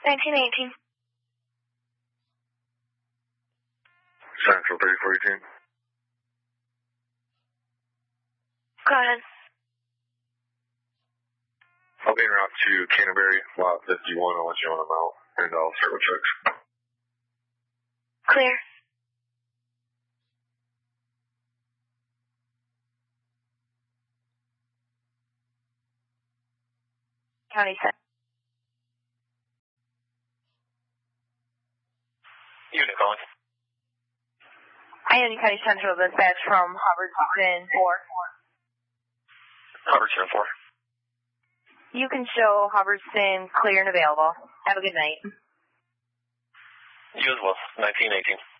1918. Central 3418. Go ahead. I'll be en route to Canterbury, lot 51. I'll let you on them out, and I'll start with checks. Clear. County Central. Unit calling. Ione County Central dispatch from Hubbardston 4. Hubbardston 4. You can show Hubbardston clear and available. Have a good night. You as well. 1918.